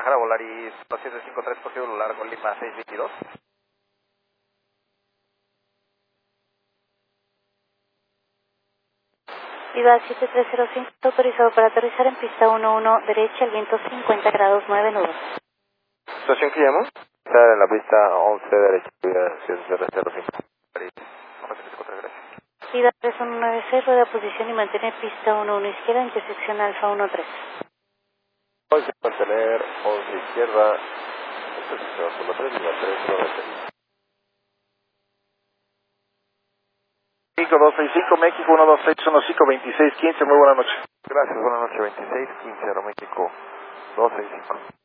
bajar a Volaris 2753, posible largo, Lima 622. Viva 7305, autorizado para aterrizar en pista 11 derecha, el viento 50 grados 9 nudos. ¿Situación que llamo? Está en la pista 11 derecha, Viva 7305. Gracias. Viva 3196, rueda posición y mantiene pista 11 izquierda, intersección Alfa 13. Hoy se mantener 11 izquierda, intersección 13, Viva 396. 5265, México 12615, 2615, muy buena noche. Gracias, buenas noches, 2615, Aeroméxico 265.